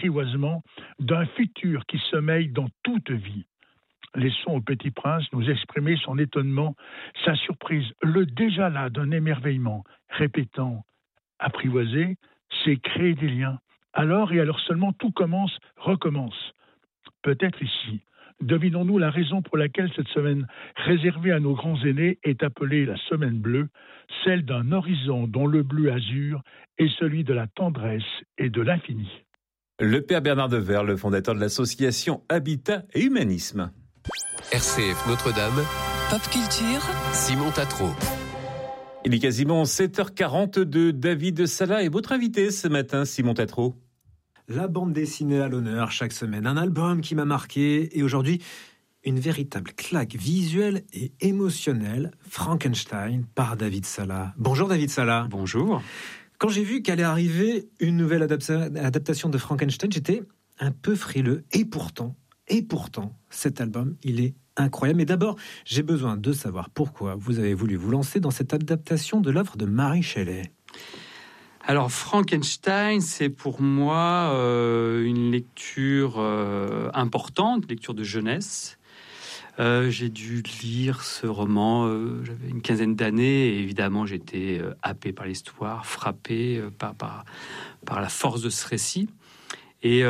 l'apprivoisement d'un futur qui sommeille dans toute vie. Laissons au Petit Prince nous exprimer son étonnement, sa surprise, le déjà là d'un émerveillement, répétant « apprivoiser, c'est créer des liens ». Alors et alors seulement tout commence, recommence. Peut-être ici, devinons-nous la raison pour laquelle cette semaine réservée à nos grands aînés est appelée la semaine bleue, celle d'un horizon dont le bleu azur est celui de la tendresse et de l'infini. Le père Bernard Devers, le fondateur de l'association Habitat et Humanisme. RCF Notre-Dame, Pop Culture, Simon Tatro. Il est quasiment 7h40 de David Sala et votre invité ce matin, Simon Tatro. La bande dessinée à l'honneur chaque semaine, un album qui m'a marqué et aujourd'hui, une véritable claque visuelle et émotionnelle, Frankenstein par David Sala. Bonjour David Sala. Bonjour. Quand j'ai vu qu'allait arriver une nouvelle adaptation de Frankenstein, j'étais un peu frileux et pourtant, cet album, il est incroyable. Mais d'abord, j'ai besoin de savoir pourquoi vous avez voulu vous lancer dans cette adaptation de l'œuvre de Mary Shelley. Alors, Frankenstein, c'est pour moi une lecture importante, lecture de jeunesse. J'ai dû lire ce roman, j'avais une quinzaine d'années, et évidemment, j'étais happé par l'histoire, frappé par la force de ce récit. Et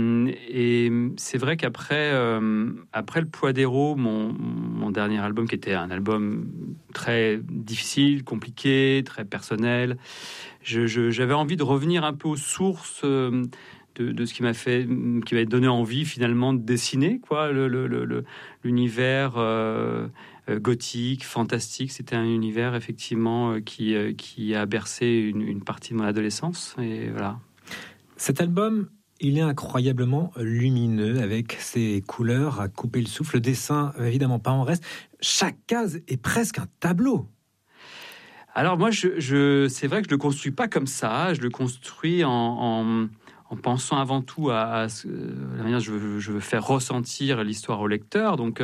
c'est vrai qu'après le Poids d'Héros, mon dernier album, qui était un album très difficile, compliqué, très personnel, j'avais envie de revenir un peu aux sources de ce qui m'a donné envie finalement de dessiner, quoi, l'univers gothique, fantastique. C'était un univers effectivement qui a bercé une partie de mon adolescence. Et voilà. Cet album, il est incroyablement lumineux, avec ses couleurs à couper le souffle. Le dessin, évidemment, pas en reste. Chaque case est presque un tableau. Alors moi, c'est vrai que je le construis pas comme ça. Je le construis en pensant avant tout à la manière dont je veux faire ressentir l'histoire au lecteur. Donc,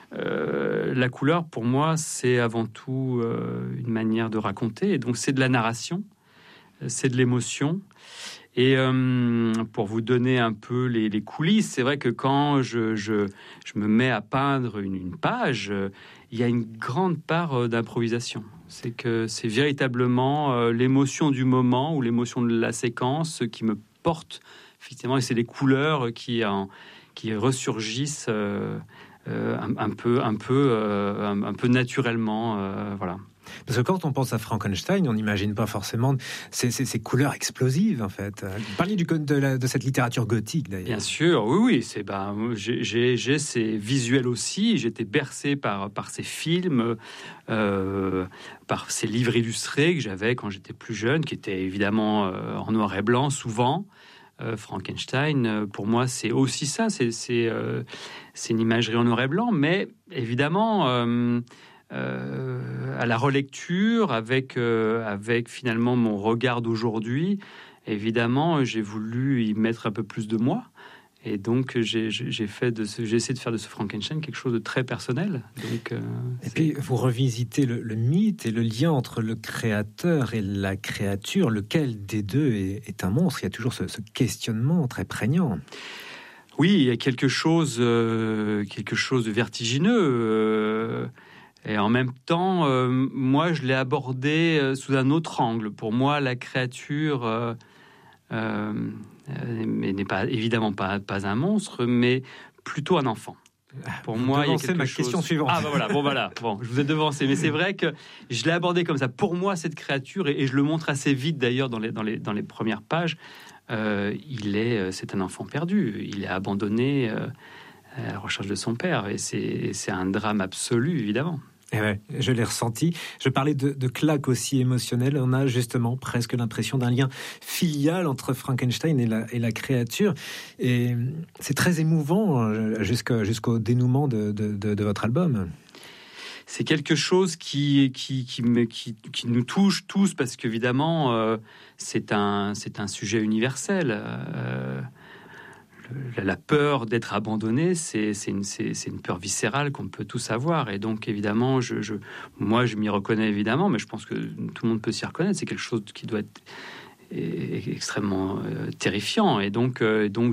la couleur, pour moi, c'est avant tout une manière de raconter. Et donc, c'est de la narration, c'est de l'émotion. Et pour vous donner un peu les coulisses, c'est vrai que quand je me mets à peindre une page, il y a une grande part d'improvisation. C'est que c'est véritablement l'émotion du moment ou l'émotion de la séquence qui me porte, effectivement, et c'est les couleurs qui ressurgissent un peu naturellement, voilà. Parce que quand on pense à Frankenstein, on n'imagine pas forcément ces couleurs explosives, en fait. Parliez de cette littérature gothique, d'ailleurs. Bien sûr, oui. J'ai ces visuels aussi. J'étais bercé par ces films, par ces livres illustrés que j'avais quand j'étais plus jeune, qui étaient évidemment en noir et blanc, souvent. Frankenstein, pour moi, c'est aussi ça. C'est une imagerie en noir et blanc, mais évidemment... à la relecture, avec finalement mon regard d'aujourd'hui, évidemment, j'ai voulu y mettre un peu plus de moi. Et donc, j'ai essayé de faire de ce Frankenstein quelque chose de très personnel. Donc, et puis, vous revisitez le mythe et le lien entre le créateur et la créature. Lequel des deux est un monstre? Il y a toujours ce questionnement très prégnant. Oui, il y a quelque chose de vertigineux. Et en même temps, moi, je l'ai abordé sous un autre angle. Pour moi, la créature n'est pas évidemment pas un monstre, mais plutôt un enfant. Pour moi, il y a quelque chose... question suivante. Bon, je vous ai devancé, mais c'est vrai que je l'ai abordé comme ça. Pour moi, cette créature, et je le montre assez vite d'ailleurs dans les premières pages, c'est un enfant perdu. Il est abandonné à la recherche de son père, et c'est un drame absolu, évidemment. Et ouais, je l'ai ressenti. Je parlais de claque aussi émotionnelle. On a justement presque l'impression d'un lien filial entre Frankenstein et la créature. Et c'est très émouvant jusqu'au dénouement de votre album. C'est quelque chose qui nous touche tous, parce qu'évidemment, c'est un sujet universel. La peur d'être abandonné, c'est une peur viscérale qu'on peut tous avoir. Et donc, évidemment, moi, je m'y reconnais évidemment, mais je pense que tout le monde peut s'y reconnaître. C'est quelque chose qui doit être extrêmement terrifiant. Et donc